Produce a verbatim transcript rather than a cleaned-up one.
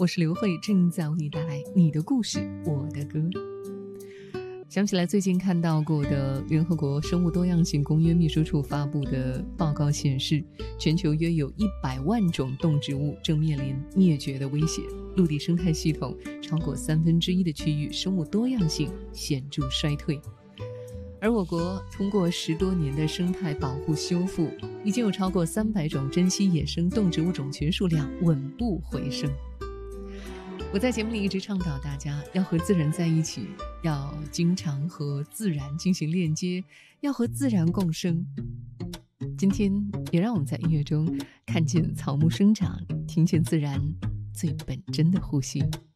我是刘慧，正在为你带来你的故事，我的歌。想起来最近看到过的联合国生物多样性公约秘书处发布的报告显示，全球约有一百万种动植物正面临灭绝的威胁，陆地生态系统超过三分之一的区域生物多样性显著衰退。而我国通过十多年的生态保护修复，已经有超过三百种珍稀野生动植物种群数量稳步回升。我在节目里一直倡导大家要和自然在一起，要经常和自然进行链接，要和自然共生。今天也让我们在音乐中看见草木生长，听见自然最本真的呼吸。